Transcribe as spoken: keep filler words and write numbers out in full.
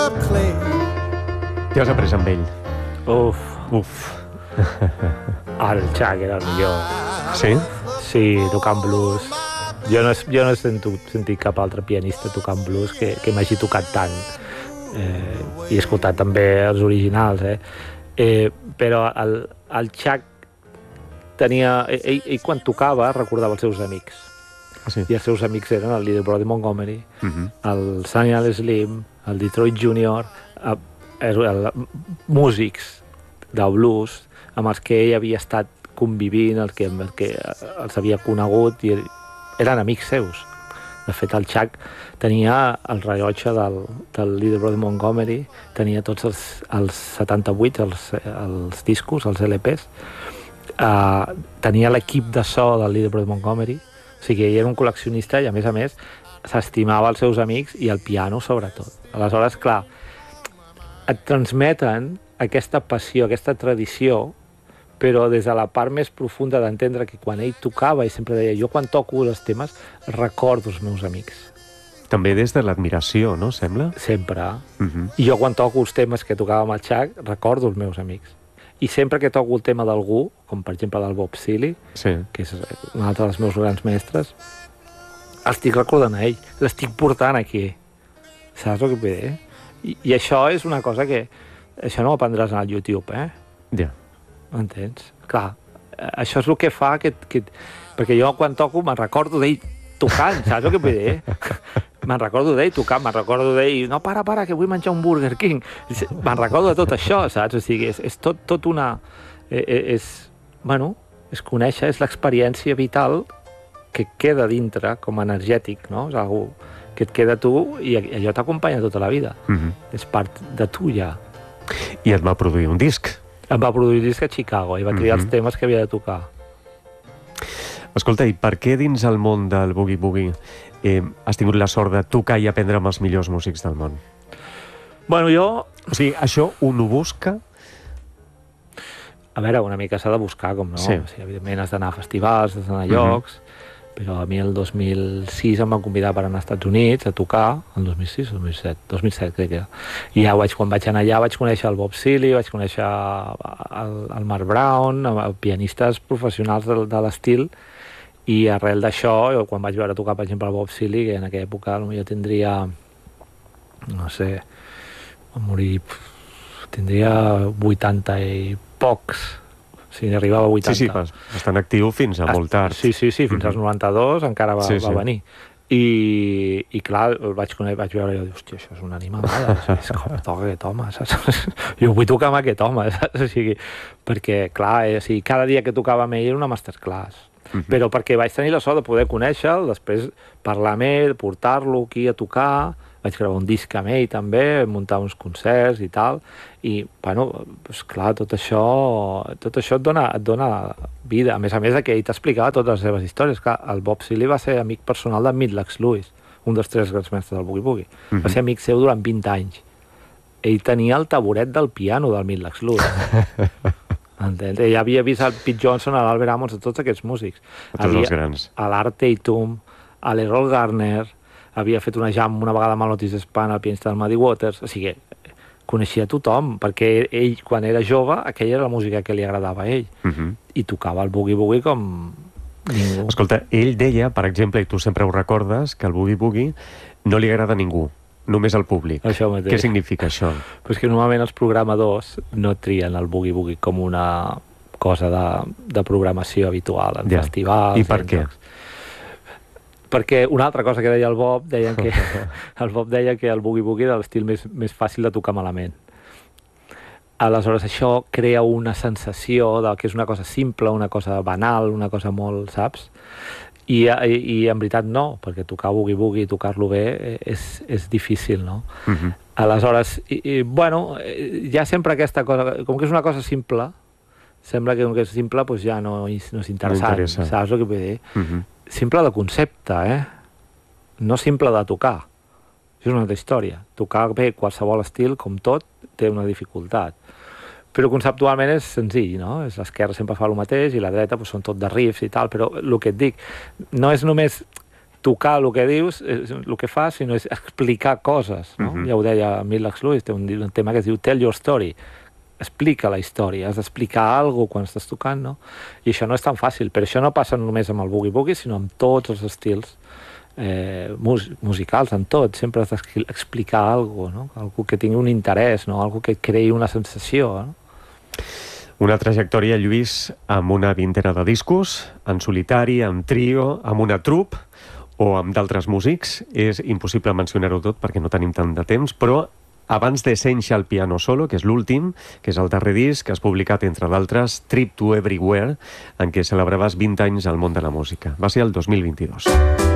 Què has après amb ell? Uf, Uf. el Chuck era el millor. Sí? Sí, tocant blues. Jo no, jo no he sentit, sentit cap altre pianista tocant blues que, que m'hagi tocat tant. Eh, I he escoltat també els originals, eh? eh però el, el Chuck tenia... Ell, ell quan tocava recordava els seus amics. Ah, sí? I els seus amics eren el Little Brother Montgomery, Uh-huh. el Sonny and Slim, el Detroit Junior, el, el, el, músics de blues amb els que ell havia estat convivint, el que, el que els havia conegut i eren amics seus. De fet, el Chuck tenia el rellotge del, del Little Brother Montgomery, tenia tots els, els setanta-vuit, els, els discos, els L Ps, uh, tenia l'equip de so del Little Brother Montgomery, o sigui, ell era un col·leccionista i, a més a més, s'estimava els seus amics i el piano, sobretot. Aleshores, clar, et transmeten aquesta passió, aquesta tradició, però des de la part més profunda d'entendre que quan ell tocava, ell sempre deia, jo quan toco els temes recordo els meus amics. També des de l'admiració, no, sembla? Sempre. Uh-huh. I jo quan toco els temes que tocava amb el Chuck, recordo els meus amics. I sempre que toco el tema d'algú, com per exemple del Bob Seeley, sí. que és un altre dels meus grans mestres, estic recordant a ell, l'estic portant aquí. Saps el que vull dir? I, I això és una cosa que... Això no ho aprendràs al YouTube, eh? Ja. Yeah. M'entens? Clar, això és el que fa que... que perquè jo quan toco me'n recordo d'ell tocant, saps el que vull dir? Me'n recordo d'ell tocant, me'n recordo d'ell... No, para, para, que vull menjar un Burger King. Me'n recordo de tot això, saps? O sigui, és, és tot, tot una... És... Bueno, és conèixer, és l'experiència vital que queda dintre, com a energètic, no? És algú que et queda a tu i allò t'acompanya tota la vida. Uh-huh. És part de tu ja. I et va produir un disc. Em va produir un disc a Chicago i va triar uh-huh. els temes que havia de tocar. Escolta, i per què dins el món del boogie-boogie eh, has tingut la sort de tocar i aprendre amb els millors músics del món? Bueno, jo... O sigui, això un ho busca? A veure, una mica s'ha de buscar, com no? Sí. O sigui, evidentment has d'anar a festivals, has d'anar a llocs, uh-huh. però a mi el dos mil sis em van convidar per anar als Estats Units a tocar, el dos mil sis o dos mil set? dos mil set, crec que era. I ja vaig, quan vaig anar allà vaig conèixer el Bob Seeley, vaig conèixer el, el Mark Brown, pianistes professionals de, de l'estil, i arrel d'això, quan vaig veure tocar, per exemple, el Bob Seeley, que en aquella època potser tindria, no sé, va morir, tindria vuitanta i pocs, o sigui, arribava a vuitanta. Sí, sí, bastant actiu fins a molt tard. Sí, sí, sí, fins als noranta-dos encara va, sí, va sí. venir. I, i clar, el vaig conèixer, vaig veure, i jo, hòstia, això és una animalada, és com toca aquest home, saps? Jo vull tocar amb aquest home, saps? O sigui, perquè, clar, eh, o sigui, cada dia que tocava amb ell era una masterclass. Uh-huh. Però perquè vaig tenir la sort de poder conèixer-lo, després parlar amb ell, portar-lo aquí a tocar, vaig gravar un disc amb ell també, muntar uns concerts i tal, i, bueno, doncs, clar, tot això, tot això et dona, et dona vida. A més a més que ell t'explicava totes les seves històries. Clar, el Bob Seeley va ser amic personal de Midlax Lewis, un dels tres grans mestres del boogie-boogie. Uh-huh. Va ser amic seu durant vint anys. Ell tenia el taburet del piano del Midlax Lewis. Entens? Ell havia vist el Pete Johnson, l'Albert Ammons, a tots aquests músics. A tots havia, els grans. A l'Art Tatum, a l'Errol Garner, havia fet una jam una vegada amb l'Otis Spann, el pianista del Muddy Waters, o sigui, coneixia tothom, perquè ell, quan era jove, aquella era la música que li agradava a ell, uh-huh. i tocava el boogie-boogie com ningú. Escolta, ell deia, per exemple, i tu sempre ho recordes, que el boogie-boogie no li agrada a ningú, només al públic. Això mateix. Què significa això? Pues que normalment els programadors no trien el boogie-boogie com una cosa de, de programació habitual en ja. festivals. I per què? Jocs. Perquè una altra cosa que deia el Bob, deien que, el Bob deia que el boogie-boogie era l'estil més, més fàcil de tocar malament. Aleshores, això crea una sensació de que és una cosa simple, una cosa banal, una cosa molt, saps? I, i, i en veritat no, perquè tocar boogie-boogie i tocar-lo bé és, és difícil, no? Uh-huh. Aleshores, i, i, bueno, hi ha sempre aquesta cosa, com que és una cosa simple, sembla que com que és simple doncs ja no, no és interessant, no saps el que vull dir? Uh-huh. Simple de concepte, eh? No simple de tocar. Això és una altra història. Tocar bé qualsevol estil, com tot, té una dificultat. Però conceptualment és senzill, no? L'esquerra sempre fa el mateix i la dreta doncs, són tot de riffs i tal, però el que et dic, no és només tocar el que dius, és el que fa, sinó és explicar coses, no? Uh-huh. Ja ho deia Millax Lewis, té un, un tema que es diu Tell Your Story. Explica la història, has d'explicar alguna cosa quan estàs tocant, no? I això no és tan fàcil, però això no passa només amb el boogie-boogie, sinó amb tots els estils eh, mus musicals, en tot. Sempre has d'explicar alguna cosa, no? Algú que tingui un interès, no? Algú que creï una sensació, no? Una trajectòria, Lluís, amb una vintena de discos, en solitari, en trio, amb una troupe o amb d'altres músics. És impossible mencionar-ho tot perquè no tenim tant de temps, però abans d'Essential Piano Solo, que és l'últim, que és el darrer disc, que has publicat, entre d'altres, Trip to Everywhere, en què celebraves vint anys al món de la música. Va ser el dos mil vint-i-dos.